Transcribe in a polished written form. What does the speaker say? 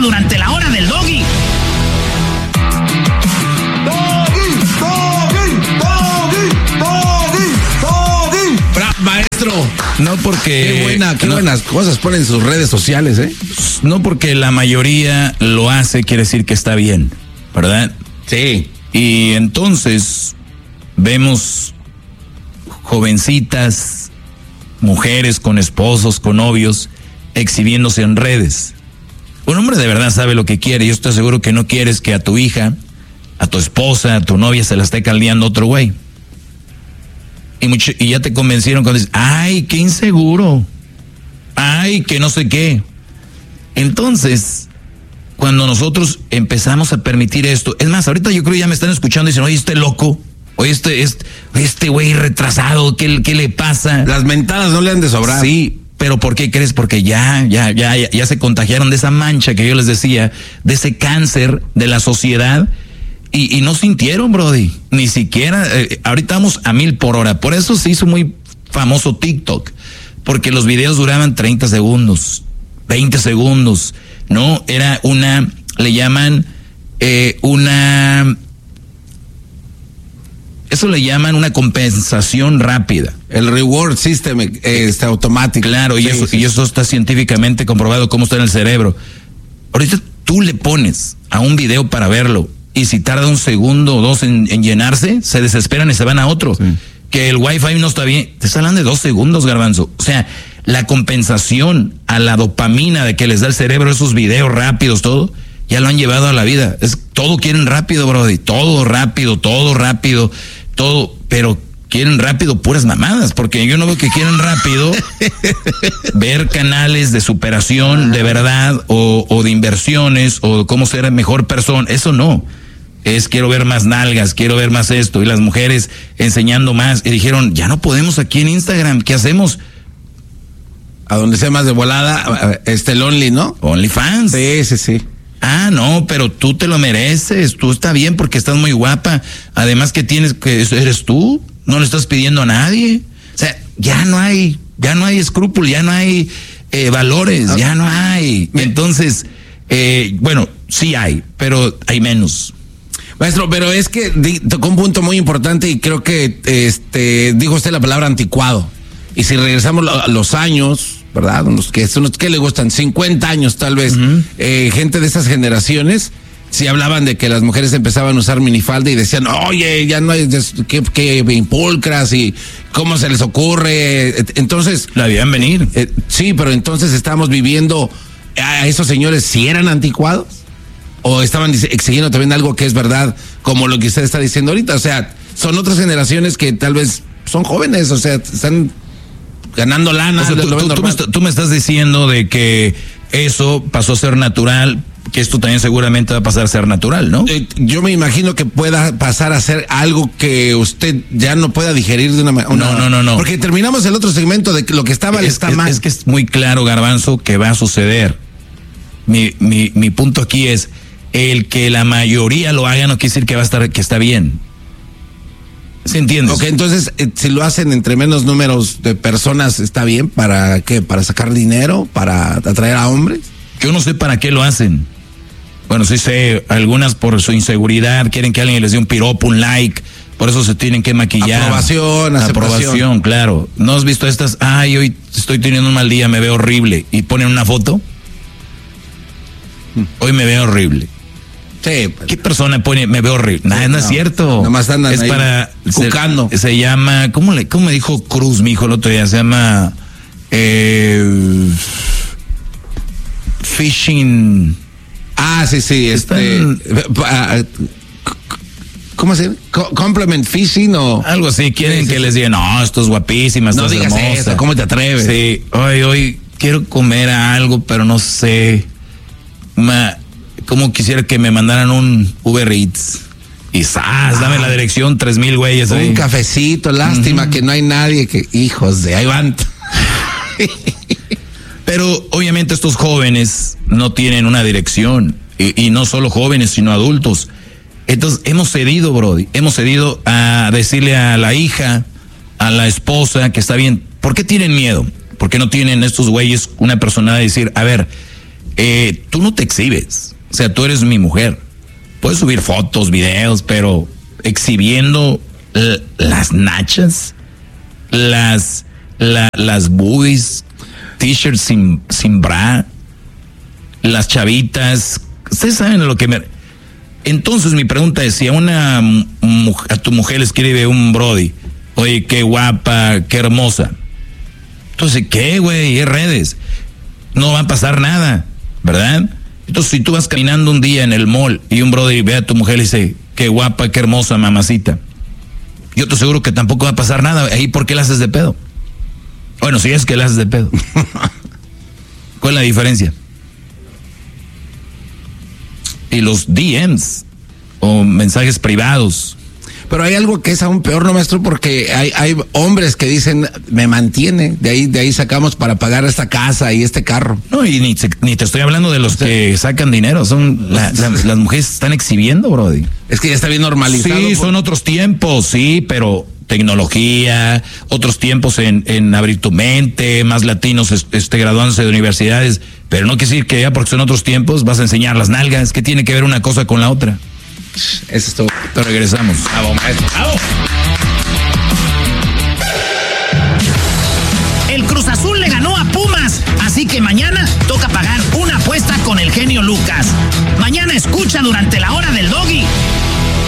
durante la hora del Doggy. Maestro, no porque... Qué buenas cosas ponen en sus redes sociales, ¿eh? No porque la mayoría lo hace quiere decir que está bien, ¿verdad? Sí. Y entonces vemos jovencitas, mujeres con esposos, con novios, exhibiéndose en redes. Un hombre de verdad sabe lo que quiere. Yo estoy seguro que no quieres que a tu hija, a tu esposa, a tu novia se la esté caldeando otro güey. Y ya te convencieron cuando dices, ay, qué inseguro, ay, que no sé qué. Entonces, cuando nosotros empezamos a permitir esto, es más, ahorita yo creo que ya me están escuchando y dicen, oye, este loco, oye, este güey retrasado, ¿qué le pasa? Las mentadas no le han de sobrar. Sí, pero ¿por qué crees? Porque ya se contagiaron de esa mancha que yo les decía, de ese cáncer de la sociedad. Y no sintieron, brody, ni siquiera, ahorita vamos a 1000 por hora, por eso se hizo muy famoso TikTok, porque los videos duraban 30 segundos, 20 segundos, ¿no? Era le llaman eso le llaman una compensación rápida. El reward system está automático. Claro, sí, y eso está científicamente comprobado cómo está en el cerebro. Ahorita tú le pones a un video para verlo, y si tarda 1 segundo o 2 en llenarse, se desesperan y se van a otro. Sí. Que el wifi no está bien. Te están hablando de 2 segundos, Garbanzo. O sea, la compensación a la dopamina de que les da el cerebro esos videos rápidos, todo, ya lo han llevado a la vida. Todo quieren rápido, brody. Todo rápido, pero quieren rápido puras mamadas, porque yo no veo que quieren rápido ver canales de superación de verdad o de inversiones o cómo ser mejor persona. Eso no. Quiero ver más nalgas, quiero ver más esto, y las mujeres enseñando más, y dijeron, ya no podemos aquí en Instagram, ¿qué hacemos? A donde sea más de volada, el Only, ¿no? OnlyFans. Sí. Ah, no, pero tú te lo mereces, tú está bien porque estás muy guapa, además que eres tú, no le estás pidiendo a nadie, o sea, ya no hay escrúpulos, ya no hay valores, ya no hay, entonces, bueno, sí hay, pero hay menos. Maestro, pero es que tocó un punto muy importante y creo que dijo usted la palabra anticuado. Y si regresamos a los años, ¿verdad? ¿Qué le gustan? 50 años tal vez. Uh-huh. Gente de esas generaciones, sí hablaban de que las mujeres empezaban a usar minifalda y decían, oye, ya no hay, que impulcras y cómo se les ocurre. Entonces... La veían venir. Sí, pero entonces estamos viviendo a esos señores, ¿si eran anticuados? ¿O estaban exigiendo también algo que es verdad, como lo que usted está diciendo ahorita? O sea, son otras generaciones que tal vez son jóvenes, o sea, están ganando lana. O sea, tú me estás diciendo de que eso pasó a ser natural, que esto también seguramente va a pasar a ser natural, ¿no? Yo me imagino que pueda pasar a ser algo que usted ya no pueda digerir de una manera. No. Porque terminamos el otro segmento de que lo que estaba está mal. Es que es muy claro, Garbanzo, que va a suceder. Mi punto aquí es, el que la mayoría lo haga no quiere decir que está bien. ¿Sí entiendes? Ok, entonces, si lo hacen entre menos números de personas, ¿está bien? ¿Para qué? ¿Para sacar dinero? ¿Para atraer a hombres? Yo no sé para qué lo hacen. Bueno, sí sé, algunas por su inseguridad, quieren que alguien les dé un piropo, un like, por eso se tienen que maquillar. Aprobación, claro. ¿No has visto estas? Ay, hoy estoy teniendo un mal día, me veo horrible. Y ponen una foto. Hoy me veo horrible. Sí, ¿qué persona pone me veo horrible? No es cierto. Nomás andan es ahí para cucando. Se llama, ¿cómo me dijo Cruz, mi hijo, el otro día? Se llama phishing. Ah, sí, ¿cómo se llama? Compliment phishing o algo así. Quieren que les digan, no, esto es guapísima, no digas hermosa. Eso, ¿cómo te atreves? Sí, hoy quiero comer algo, pero no sé. Como quisiera que me mandaran un Uber Eats. Y dame la dirección, 3,000 güeyes. Un cafecito, lástima que no hay nadie que, hijos de, ahí van. Pero obviamente estos jóvenes no tienen una dirección. Y no solo jóvenes, sino adultos. Entonces hemos cedido, Brody. Hemos cedido a decirle a la hija, a la esposa, que está bien. ¿Por qué tienen miedo? ¿Por qué no tienen estos güeyes una personalidad de decir, a ver, tú no te exhibes. O sea, tú eres mi mujer. Puedes subir fotos, videos, pero exhibiendo las nachas, las boobies, t-shirts sin bra, las chavitas. Ustedes saben lo que me... Entonces mi pregunta es, si a tu mujer le escribe un brody, oye, qué guapa, qué hermosa. Entonces, ¿qué, güey? Es redes. No va a pasar nada, ¿verdad? Entonces, si tú vas caminando un día en el mall y un brody ve a tu mujer y dice, qué guapa, qué hermosa, mamacita, yo te aseguro que tampoco va a pasar nada. Ahí, ¿por qué la haces de pedo? Bueno, si es que la haces de pedo. ¿Cuál es la diferencia? Y los DMs o mensajes privados. Pero hay algo que es aún peor, ¿no, maestro? Porque hay hombres que dicen, me mantiene, de ahí sacamos para pagar esta casa y este carro. No, y ni te estoy hablando de los que sacan dinero, son las mujeres están exhibiendo, brody. Es que ya está bien normalizado. Sí, son otros tiempos, sí, pero tecnología, otros tiempos en abrir tu mente, más latinos graduándose de universidades, pero no quiere decir que ya porque son otros tiempos vas a enseñar las nalgas, que tiene que ver una cosa con la otra. Eso es todo. Te regresamos. ¡Bravo, maestro! ¡Bravo! El Cruz Azul le ganó a Pumas, así que mañana toca pagar una apuesta con el genio Lucas. Mañana escucha durante la hora del Doggy.